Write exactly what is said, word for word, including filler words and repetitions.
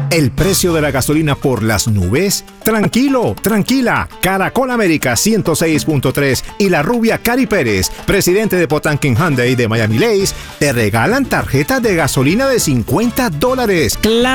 ¿El precio de la gasolina por las nubes? Tranquilo, tranquila. Caracol América ciento seis punto tres y la rubia Cari Pérez, presidente de Potanquín Hyundai de Miami Lakes, te regalan tarjetas de gasolina de cincuenta dólares. Claro.